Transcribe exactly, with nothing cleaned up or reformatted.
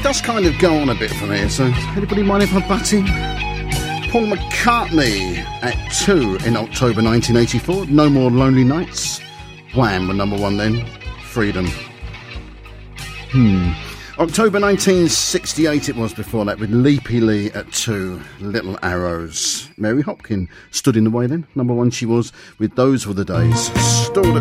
does kind of go on a bit for me, so anybody mind if I butt in? Paul McCartney at two in October nineteen eighty-four. No More Lonely Nights. Wham! Were number one then. Freedom. Hmm. October nineteen sixty-eight it was before that, with Leapy Lee at two. Little Arrows. Mary Hopkin stood in the way then. Number one she was with Those Were the Days. Still the